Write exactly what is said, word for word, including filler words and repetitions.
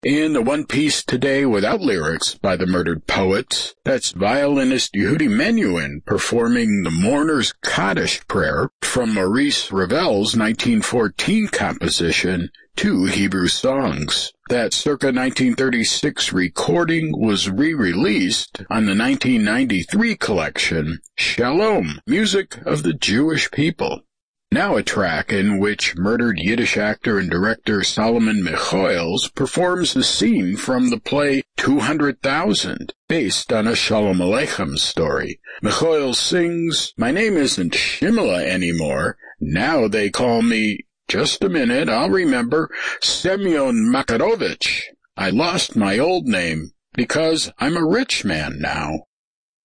In the one piece today without lyrics by the murdered poets, that's violinist Yehudi Menuhin performing the Mourner's Kaddish Prayer from Maurice Ravel's nineteen fourteen composition, Two Hebrew Songs. That circa nineteen thirty-six recording was re-released on the nineteen ninety-three collection, Shalom, Music of the Jewish People. Now a track in which murdered Yiddish actor and director Solomon Michoels performs a scene from the play two hundred thousand, based on a Shalom Aleichem story. Michoels sings, "My name isn't Shimla anymore. Now they call me, just a minute, I'll remember, Semyon Makarovich. I lost my old name because I'm a rich man now."